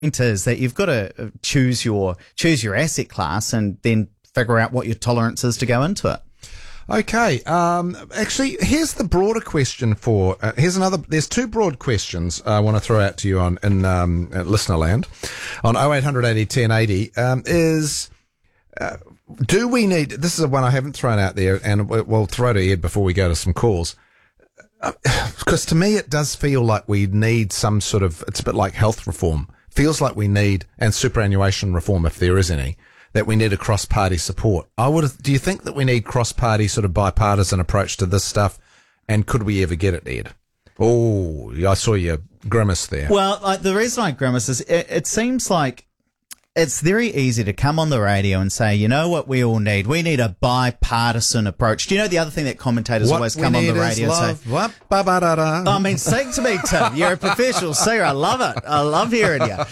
point is that you've got to choose your asset class and then figure out what your tolerance is to go into it. Okay. Actually, here's the broader question there's two broad questions I want to throw out to you in listener land on 0800 80 1080. Do we need, this is one I haven't thrown out there, and we'll throw to Ed before we go to some calls. Because to me, it does feel like we need some sort of, it's a bit like health reform. Feels like we need, and superannuation reform, if there is any, that we need a cross-party support. Do you think that we need cross-party sort of bipartisan approach to this stuff? And could we ever get it, Ed? Oh, I saw you grimace there. Well, the reason I grimace is it seems like it's very easy to come on the radio and say, you know what we all need? We need a bipartisan approach. Do you know the other thing that commentators always come on the radio and say? What? I mean, sing to me, Tim. You're a professional singer. I love it. I love hearing you.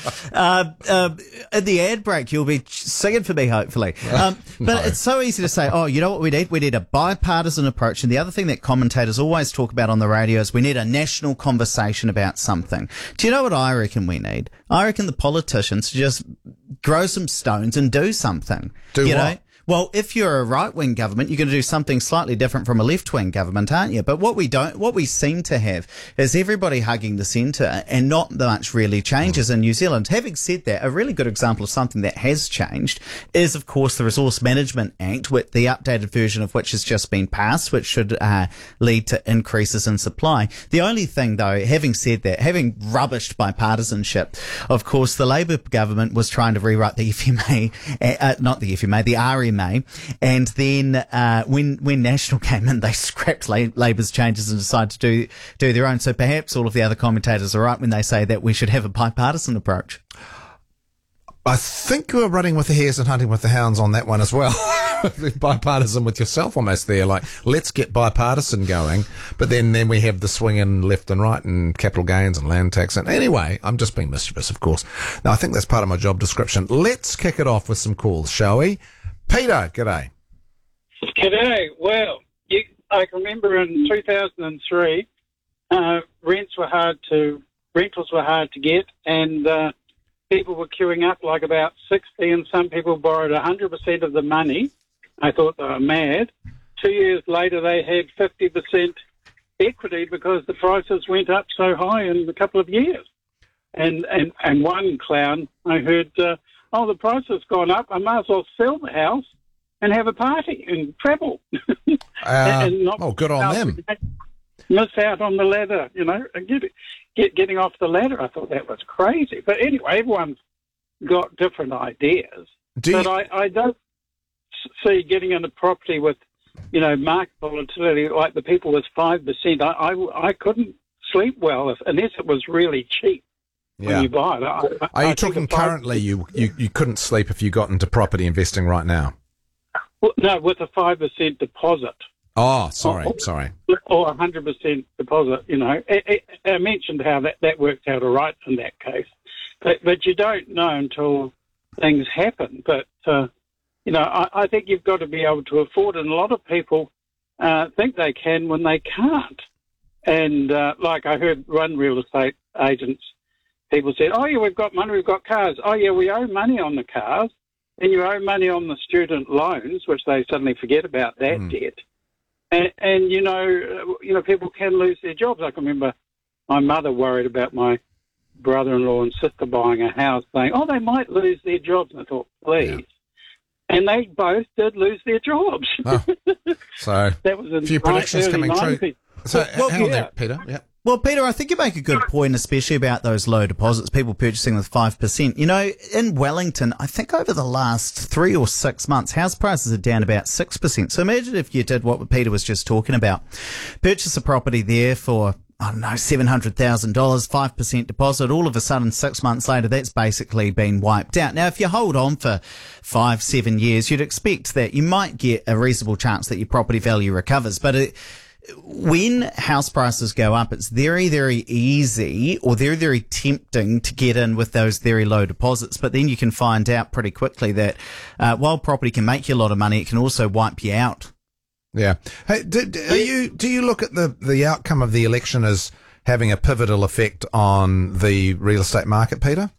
At the ad break, you'll be singing for me, hopefully. But it's so easy to say, oh, you know what we need? We need a bipartisan approach. And the other thing that commentators always talk about on the radio is we need a national conversation about something. Do you know what I reckon we need? I reckon the politicians just grow some stones and do something. Do you what? know? Well, if you're a right-wing government, you're going to do something slightly different from a left-wing government, aren't you? But what we seem to have is everybody hugging the centre and not much really changes in New Zealand. Having said that, a really good example of something that has changed is, of course, the Resource Management Act, with the updated version of which has just been passed, which should lead to increases in supply. The only thing, though, having said that, having rubbished bipartisanship, of course, the Labour government was trying to rewrite the FMA, not the FMA, the RMA, and then when National came in, they scrapped Labour's changes and decided to do their own. So perhaps all of the other commentators are right when they say that we should have a bipartisan approach. I think you were running with the hares and hunting with the hounds on that one as well. Bipartisan with yourself almost there. Like, let's get bipartisan going, but then we have the swing in left and right and capital gains and land tax. And anyway, I'm just being mischievous, of course. Now, I think that's part of my job description. Let's kick it off with some calls, shall we? Peter, g'day. G'day. Well, I can remember in 2003, rentals were hard to get, and people were queuing up like about 60, and some people borrowed 100% of the money. I thought they were mad. 2 years later, they had 50% equity because the prices went up so high in a couple of years. And one clown, I heard, the price has gone up. I might as well sell the house and have a party and travel. And not good on them. Miss out on the ladder, and getting off the ladder. I thought that was crazy. But anyway, everyone's got different ideas. I don't see getting into property with, market volatility like the people with 5%. I couldn't sleep well unless it was really cheap. Yeah. When you buy it. Are you talking currently you couldn't sleep if you got into property investing right now? Well, no, with a 5% deposit. Oh, sorry. Or 100% deposit, I mentioned how that worked out all right in that case. But you don't know until things happen. But, I think you've got to be able to afford it. And a lot of people think they can when they can't. And like I heard one real estate agents, people said, oh, yeah, we've got money, we've got cars. Oh, yeah, we owe money on the cars. And you owe money on the student loans, which they suddenly forget about that debt. And people can lose their jobs. I can remember my mother worried about my brother-in-law and sister buying a house, saying, oh, they might lose their jobs. And I thought, please. Yeah. And they both did lose their jobs. Oh. So that was a few predictions coming 90s. true. So hang on there, Peter. Yeah. Well, Peter, I think you make a good point, especially about those low deposits, people purchasing with 5%. In Wellington, I think over the last 3 or 6 months, house prices are down about 6%. So imagine if you did what Peter was just talking about. Purchase a property there for, $700,000, 5% deposit. All of a sudden, 6 months later, that's basically been wiped out. Now, if you hold on for 5-7 years, you'd expect that you might get a reasonable chance that your property value recovers. But when house prices go up, it's very, very easy or very, very tempting to get in with those very low deposits. But then you can find out pretty quickly that while property can make you a lot of money, it can also wipe you out. Yeah. Hey, do you look at the outcome of the election as having a pivotal effect on the real estate market, Peter?